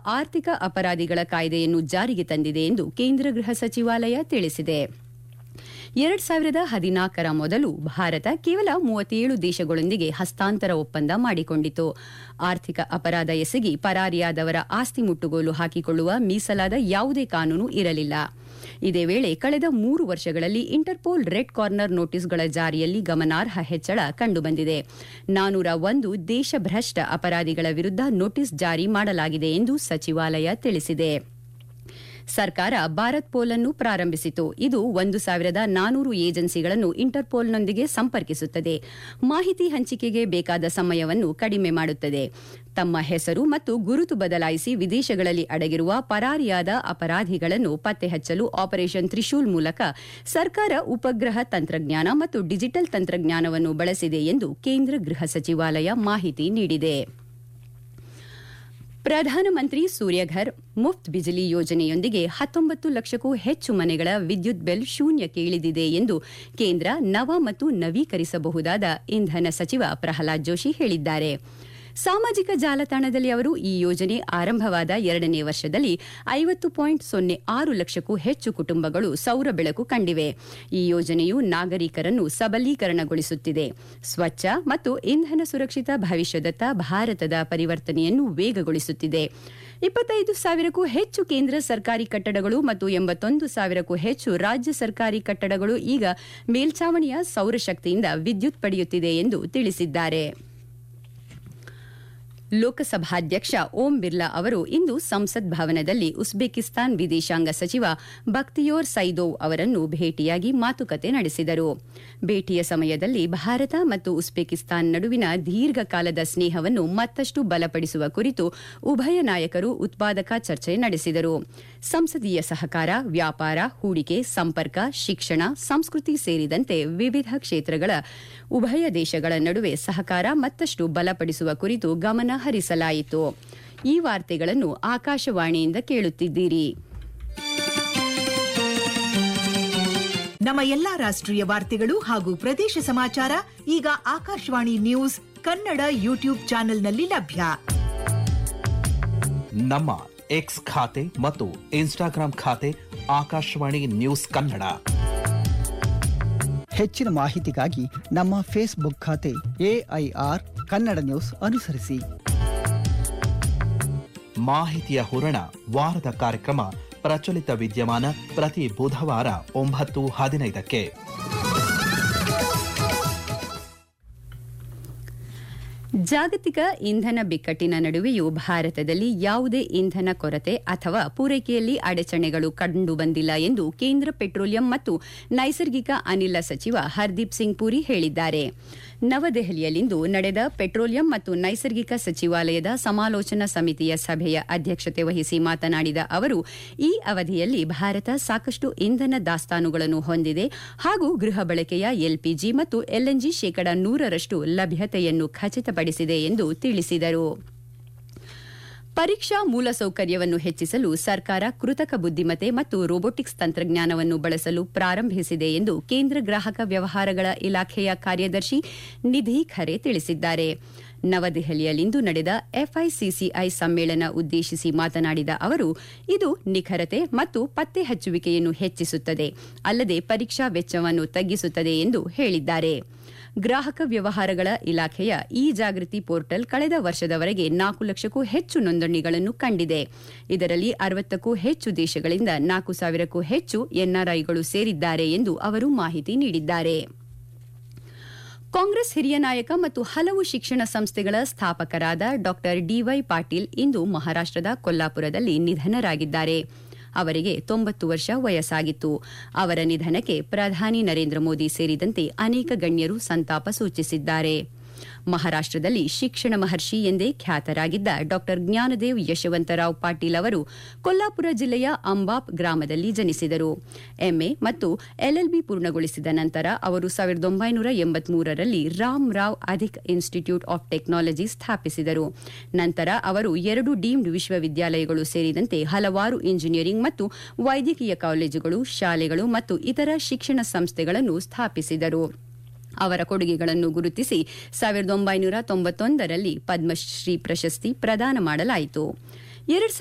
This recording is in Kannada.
ಆರ್ಥಿಕ ಅಪರಾಧಿಗಳ ಕಾಯ್ದೆಯನ್ನು ಜಾರಿಗೆ ತಂದಿದೆ ಎಂದು ಕೇಂದ್ರ ಗೃಹ ಸಚಿವಾಲಯ ತಿಳಿಸಿದೆ. 2014ರ ಮೊದಲು ಭಾರತ ಕೇವಲ 37 ದೇಶಗಳೊಂದಿಗೆ ಹಸ್ತಾಂತರ ಒಪ್ಪಂದ ಮಾಡಿಕೊಂಡಿತು. ಆರ್ಥಿಕ ಅಪರಾಧ ಎಸಗಿ ಪರಾರಿಯಾದವರ ಆಸ್ತಿ ಮುಟ್ಟುಗೋಲು ಹಾಕಿಕೊಳ್ಳುವ ಮೀಸಲಾದ ಯಾವುದೇ ಕಾನೂನು ಇರಲಿಲ್ಲ. ಇದೇ ವೇಳೆ ಕಳೆದ 3 ವರ್ಷಗಳಲ್ಲಿ ಇಂಟರ್ಪೋಲ್ ರೆಡ್ ಕಾರ್ನರ್ ನೋಟಿಸ್ಗಳ ಜಾರಿಯಲ್ಲಿ ಗಮನಾರ್ಹ ಹೆಚ್ಚಳ ಕಂಡುಬಂದಿದೆ. 401 ದೇಶಭ್ರಷ್ಟ ಅಪರಾಧಿಗಳ ವಿರುದ್ಧ ನೋಟಿಸ್ ಜಾರಿ ಮಾಡಲಾಗಿದೆ ಎಂದು ಸಚಿವಾಲಯ ತಿಳಿಸಿದೆ. ಸರ್ಕಾರ ಭಾರತ್ ಪೋಲ್ ಅನ್ನು ಪ್ರಾರಂಭಿಸಿತು. ಇದು 1,400 ಏಜೆನ್ಸಿಗಳನ್ನು ಇಂಟರ್ಪೋಲ್ನೊಂದಿಗೆ ಸಂಪರ್ಕಿಸುತ್ತದೆ. ಮಾಹಿತಿ ಹಂಚಿಕೆಗೆ ಬೇಕಾದ ಸಮಯವನ್ನು ಕಡಿಮೆ ಮಾಡುತ್ತದೆ. ತಮ್ಮ ಹೆಸರು ಮತ್ತು ಗುರುತು ಬದಲಾಯಿಸಿ ವಿದೇಶಗಳಲ್ಲಿ ಅಡಗಿರುವ ಪರಾರಿಯಾದ ಅಪರಾಧಿಗಳನ್ನು ಪತ್ತೆ ಹಚ್ಚಲು ಆಪರೇಷನ್ ತ್ರಿಶೂಲ್ ಮೂಲಕ ಸರ್ಕಾರ ಉಪಗ್ರಹ ತಂತ್ರಜ್ಞಾನ ಮತ್ತು ಡಿಜಿಟಲ್ ತಂತ್ರಜ್ಞಾನವನ್ನು ಬಳಸಿದೆ ಎಂದು ಕೇಂದ್ರ ಗೃಹ ಸಚಿವಾಲಯ ಮಾಹಿತಿ ನೀಡಿದೆ. ಪ್ರಧಾನಮಂತ್ರಿ ಸೂರ್ಯಘರ್ ಮುಫ್ತ್ ಬಿಜಿಲಿ ಯೋಜನೆಯೊಂದಿಗೆ 19 ಲಕ್ಷಕ್ಕೂ ಹೆಚ್ಚು ಮನೆಗಳ ವಿದ್ಯುತ್ ಬಿಲ್ ಶೂನ್ಯಕ್ಕೆ ಇಳಿದಿದೆ ಎಂದು ಕೇಂದ್ರ ನವ ಮತ್ತು ನವೀಕರಿಸಬಹುದಾದ ಇಂಧನ ಸಚಿವ ಪ್ರಹ್ಲಾದ್ ಜೋಶಿ ಹೇಳಿದ್ದಾರೆ. ಸಾಮಾಜಿಕ ಜಾಲತಾಣದಲ್ಲಿ ಅವರು ಈ ಯೋಜನೆ ಆರಂಭವಾದ 2ನೇ ವರ್ಷದಲ್ಲಿ 50.06 ಲಕ್ಷಕ್ಕೂ ಹೆಚ್ಚು ಕುಟುಂಬಗಳು ಸೌರ ಬೆಳಕು ಕಂಡಿವೆ. ಈ ಯೋಜನೆಯು ನಾಗರಿಕರನ್ನು ಸಬಲೀಕರಣಗೊಳಿಸುತ್ತಿದೆ, ಸ್ವಚ್ಛ ಮತ್ತು ಇಂಧನ ಸುರಕ್ಷಿತ ಭವಿಷ್ಯದತ್ತ ಭಾರತದ ಪರಿವರ್ತನೆಯನ್ನು ವೇಗಗೊಳಿಸುತ್ತಿದೆ. 25,000ಕ್ಕೂ ಹೆಚ್ಚು ಕೇಂದ್ರ ಸರ್ಕಾರಿ ಕಟ್ಟಡಗಳು ಮತ್ತು 81,000ಕ್ಕೂ ಹೆಚ್ಚು ರಾಜ್ಯ ಸರ್ಕಾರಿ ಕಟ್ಟಡಗಳು ಈಗ ಮೇಲ್ಛಾವಣಿಯ ಸೌರಶಕ್ತಿಯಿಂದ ವಿದ್ಯುತ್ ಪಡೆಯುತ್ತಿದೆ ಎಂದು ತಿಳಿಸಿದ್ದಾರೆ. ಲೋಕಸಭಾಧ್ಯಕ್ಷ ಓಂ ಬಿರ್ಲಾ ಅವರು ಇಂದು ಸಂಸತ್ ಭವನದಲ್ಲಿ ಉಜ್ಬೇಕಿಸ್ತಾನ್ ವಿದೇಶಾಂಗ ಸಚಿವ ಬಕ್ತಿಯೋರ್ ಸೈದೋವ್ ಅವರನ್ನು ಭೇಟಿಯಾಗಿ ಮಾತುಕತೆ ನಡೆಸಿದರು. ಭೇಟಿಯ ಸಮಯದಲ್ಲಿ ಭಾರತ ಮತ್ತು ಉಜ್ಬೇಕಿಸ್ತಾನ್ ನಡುವಿನ ದೀರ್ಘಕಾಲದ ಸ್ನೇಹವನ್ನು ಮತ್ತಷ್ಟು ಬಲಪಡಿಸುವ ಕುರಿತು ಉಭಯ ನಾಯಕರು ಉತ್ಪಾದಕ ಚರ್ಚೆ ನಡೆಸಿದರು. ಸಂಸದೀಯ ಸಹಕಾರ, ವ್ಯಾಪಾರ, ಹೂಡಿಕೆ, ಸಂಪರ್ಕ, ಶಿಕ್ಷಣ, ಸಂಸ್ಕೃತಿ ಸೇರಿದಂತೆ ವಿವಿಧ ಕ್ಷೇತ್ರಗಳ ಉಭಯ ದೇಶಗಳ ನಡುವೆ ಸಹಕಾರ ಮತ್ತಷ್ಟು ಬಲಪಡಿಸುವ ಕುರಿತು ಗಮನ ಹರಿಸಲಾಯಿತು. ಈ ವಾರ್ತೆಗಳನ್ನು ಆಕಾಶವಾಣಿಯಿಂದ ಕೇಳುತ್ತಿದ್ದೀರಿ. ನಮ್ಮ ಎಲ್ಲಾ ರಾಷ್ಟ್ರೀಯ ವಾರ್ತೆಗಳು ಹಾಗೂ ಪ್ರದೇಶ ಸಮಾಚಾರ ಈಗ ಆಕಾಶವಾಣಿ ನ್ಯೂಸ್ ಕನ್ನಡ ಯೂಟ್ಯೂಬ್ ಚಾನೆಲ್ನಲ್ಲಿ ಲಭ್ಯ. ನಮ್ಮ ಎಕ್ಸ್ ಖಾತೆ ಮತ್ತು ಇನ್ಸ್ಟಾಗ್ರಾಂ ಖಾತೆ ಆಕಾಶವಾಣಿ ನ್ಯೂಸ್ ಕನ್ನಡ. ಹೆಚ್ಚಿನ ಮಾಹಿತಿಗಾಗಿ ನಮ್ಮ ಫೇಸ್ಬುಕ್ ಖಾತೆ AIR ಕನ್ನಡ ನ್ಯೂಸ್ ಅನುಸರಿಸಿ. ಮಾಹಿತಿಯ ಹೂರಣ ವಾರದ ಕಾರ್ಯಕ್ರಮ ಪ್ರಚಲಿತ ವಿದ್ಯಮಾನ ಪ್ರತಿ ಬುಧವಾರ 9:15ಕ್ಕೆ. ಜಾಗತಿಕ ಇಂಧನ ಬಿಕ್ಕಟ್ಟಿನ ನಡುವೆಯೂ ಭಾರತದಲ್ಲಿ ಯಾವುದೇ ಇಂಧನ ಕೊರತೆ ಅಥವಾ ಪೂರೈಕೆಯಲ್ಲಿ ಅಡಚಣೆಗಳು ಕಂಡುಬಂದಿಲ್ಲ ಎಂದು ಕೇಂದ್ರ ಪೆಟ್ರೋಲಿಯಂ ಮತ್ತು ನೈಸರ್ಗಿಕ ಅನಿಲ ಸಚಿವ ಹರ್ದೀಪ್ ಸಿಂಗ್ ಪುರಿ ಹೇಳಿದ್ದಾರೆ. ನವದೆಹಲಿಯಲ್ಲಿಂದು ನಡೆದ ಪೆಟ್ರೋಲಿಯಂ ಮತ್ತು ನೈಸರ್ಗಿಕ ಸಚಿವಾಲಯದ ಸಮಾಲೋಚನಾ ಸಮಿತಿಯ ಸಭೆಯ ಅಧ್ಯಕ್ಷತೆ ವಹಿಸಿ ಮಾತನಾಡಿದ ಅವರು, ಈ ಅವಧಿಯಲ್ಲಿ ಭಾರತ ಸಾಕಷ್ಟು ಇಂಧನ ದಾಸ್ತಾನುಗಳನ್ನು ಹೊಂದಿದೆ ಹಾಗೂ ಗೃಹ ಬಳಕೆಯ LPG ಮತ್ತು LNG 100% ಲಭ್ಯತೆಯನ್ನು ಖಚಿತಪಡಿಸಿದೆ ಎಂದು ತಿಳಿಸಿದರು. ಪರೀಕ್ಷಾ ಮೂಲಸೌಕರ್ಯವನ್ನು ಹೆಚ್ಚಿಸಲು ಸರ್ಕಾರ ಕೃತಕ ಬುದ್ದಿಮತ್ತೆ ಮತ್ತು ರೋಬೋಟಿಕ್ಸ್ ತಂತ್ರಜ್ಞಾನವನ್ನು ಬಳಸಲು ಪ್ರಾರಂಭಿಸಿದೆ ಎಂದು ಕೇಂದ್ರ ಗ್ರಾಹಕ ವ್ಯವಹಾರಗಳ ಇಲಾಖೆಯ ಕಾರ್ಯದರ್ಶಿ ನಿಧಿ ಖರೆ ತಿಳಿಸಿದ್ದಾರೆ. ನವದೆಹಲಿಯಲ್ಲಿಂದು ನಡೆದ FICCI ಸಮ್ಮೇಳನ ಉದ್ದೇಶಿಸಿ ಮಾತನಾಡಿದ ಅವರು, ಇದು ನಿಖರತೆ ಮತ್ತು ಪತ್ತೆ ಹಚ್ಚುವಿಕೆಯನ್ನು ಹೆಚ್ಚಿಸುತ್ತದೆ, ಅಲ್ಲದೆ ಪರೀಕ್ಷಾ ವೆಚ್ಚವನ್ನು ತಗ್ಗಿಸುತ್ತದೆ ಎಂದು ಹೇಳಿದ್ದಾರೆ. ಗ್ರಾಹಕ ವ್ಯವಹಾರಗಳ ಇಲಾಖೆಯ ಇ ಜಾಗೃತಿ ಪೋರ್ಟಲ್ ಕಳೆದ ವರ್ಷದವರೆಗೆ 4 ಲಕ್ಷಕ್ಕೂ ಹೆಚ್ಚು ನೋಂದಣಿಗಳನ್ನು ಕಂಡಿದೆ. ಇದರಲ್ಲಿ 60ಕ್ಕೂ ಹೆಚ್ಚು ದೇಶಗಳಿಂದ 4,000ಕ್ಕೂ ಹೆಚ್ಚು NRIಗಳು ಸೇರಿದ್ದಾರೆ ಎಂದು ಅವರು ಮಾಹಿತಿ ನೀಡಿದ್ದಾರೆ. ಕಾಂಗ್ರೆಸ್ ಹಿರಿಯ ನಾಯಕ ಮತ್ತು ಹಲವು ಶಿಕ್ಷಣ ಸಂಸ್ಥೆಗಳ ಸ್ಥಾಪಕರಾದ ಡಾ DY ಪಾಟೀಲ್ ಇಂದು ಮಹಾರಾಷ್ಟದ ಕೊಲ್ಲಾಪುರದಲ್ಲಿ ನಿಧನರಾಗಿದ್ದಾರೆ. ಅವರಿಗೆ 90 ವರ್ಷ ವಯಸ್ಸಾಗಿತ್ತು. ಅವರ ನಿಧನಕ್ಕೆ ಪ್ರಧಾನಿ ನರೇಂದ್ರ ಮೋದಿ ಸೇರಿದಂತೆ ಅನೇಕ ಗಣ್ಯರು ಸಂತಾಪ ಸೂಚಿಸಿದ್ದಾರೆ. ಮಹಾರಾಷ್ಟದಲ್ಲಿ ಶಿಕ್ಷಣ ಮಹರ್ಷಿ ಎಂದೇ ಖ್ಯಾತರಾಗಿದ್ದ ಡಾ ಜ್ಞಾನದೇವ್ ಯಶವಂತರಾವ್ ಪಾಟೀಲ್ ಅವರು ಕೊಲ್ಲಾಪುರ ಜಿಲ್ಲೆಯ ಅಂಬಾಪ್ ಗ್ರಾಮದಲ್ಲಿ ಜನಿಸಿದರು. MA ಮತ್ತು LLB ಪೂರ್ಣಗೊಳಿಸಿದ ನಂತರ ಅವರು 1983ರಲ್ಲಿ ರಾಮರಾವ್ ಅಧಿಕ್ ಇನ್ಸ್ಟಿಟ್ಯೂಟ್ ಆಫ್ ಟೆಕ್ನಾಲಜಿ ಸ್ಥಾಪಿಸಿದರು. ನಂತರ ಅವರು 2 ಡೀಮ್ಡ್ ವಿಶ್ವವಿದ್ಯಾಲಯಗಳು ಸೇರಿದಂತೆ ಹಲವಾರು ಇಂಜಿನಿಯರಿಂಗ್ ಮತ್ತು ವೈದ್ಯಕೀಯ ಕಾಲೇಜುಗಳು, ಶಾಲೆಗಳು ಮತ್ತು ಇತರ ಶಿಕ್ಷಣ ಸಂಸ್ಥೆಗಳನ್ನು ಸ್ಥಾಪಿಸಿದರು. ಅವರ ಕೊಡುಗೆಗಳನ್ನು ಗುರುತಿಸಿ 1991ರಲ್ಲಿ ಪದ್ಮಶ್ರೀ ಪ್ರಶಸ್ತಿ ಪ್ರದಾನ ಮಾಡಲಾಯಿತು.